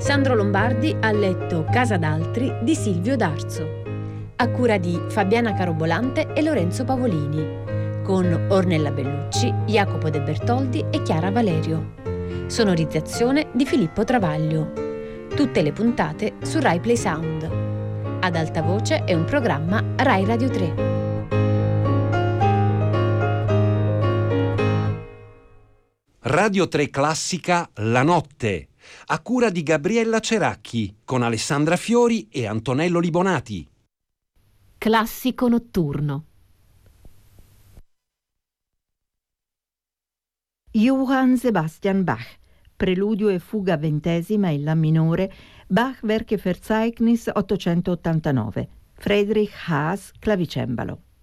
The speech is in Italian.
Sandro Lombardi ha letto Casa d'altri di Silvio D'Arzo, a cura di Fabiana Carobolante e Lorenzo Pavolini, con Ornella Bellucci, Jacopo De Bertoldi e Chiara Valerio. Sonorizzazione di Filippo Travaglio. Tutte le puntate su Rai Play Sound. Ad alta voce è un programma Rai Radio 3. Radio 3 Classica La Notte, a cura di Gabriella Ceracchi, con Alessandra Fiori e Antonello Libonati. Classico notturno. Johann Sebastian Bach, preludio e fuga ventesima in La minore, Bach Werke Verzeichnis 889, Friedrich Haas, clavicembalo.